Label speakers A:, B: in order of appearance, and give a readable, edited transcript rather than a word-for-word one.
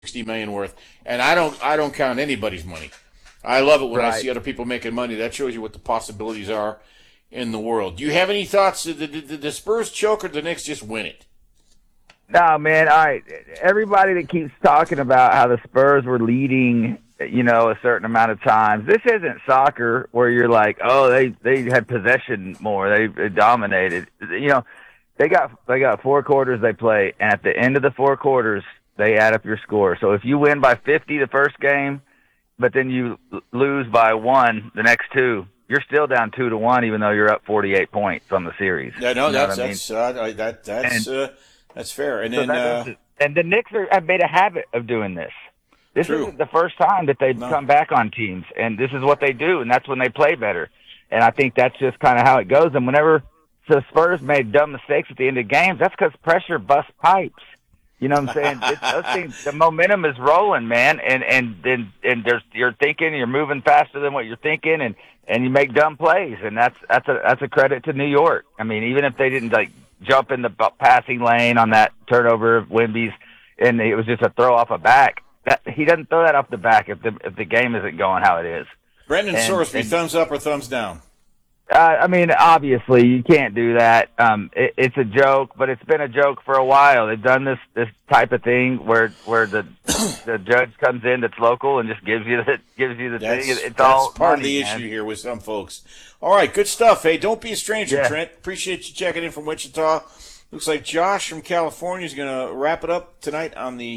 A: 60 million worth, and I don't count anybody's money. I love it when I
B: Right.
A: see other people making money. That shows you what the possibilities are in the world. Do you have any thoughts? Did the Spurs choke or the Knicks just win it?
B: No, man. All right. Everybody that keeps talking about how the Spurs were leading, a certain amount of times. This isn't soccer where you're like, oh, they had possession more, they dominated. They got 4 quarters they play, and at the end of the 4 quarters, they add up your score. So if you win by 50 the first game, but then you lose by 1 the next two, you're still down 2-1, even though you're up 48 points on the series.
A: Yeah, no,
B: You know what I mean?
A: That's fair. And
B: So
A: then
B: and the Knicks have made a habit of doing this. This
A: True.
B: isn't the first time that they've
A: No.
B: come back on teams, and this is what they do, and that's when they play better. And I think that's just kind of how it goes. And whenever the Spurs made dumb mistakes at the end of games, that's because pressure busts pipes. You know what I'm saying? Those things, the momentum is rolling, man, and you're thinking, you're moving faster than what you're thinking, and you make dumb plays, and that's a credit to New York. I mean, even if they didn't jump in the passing lane on that turnover of Wemby's, and it was just a throw off a back. He doesn't throw that off the back if the game isn't going how it is.
A: Brendan Sorsby, thumbs up or thumbs down?
B: I mean, obviously you can't do that. It's a joke, but it's been a joke for a while. They've done this type of thing where the the judge comes in that's local and just gives you the thing. It's
A: That's
B: all
A: part
B: money,
A: of the
B: man.
A: issue here with some folks. All right, good stuff. Hey, don't be a stranger,
B: Yeah.
A: Trent. Appreciate you checking in from Wichita. Looks like Josh from California is going to wrap it up tonight on the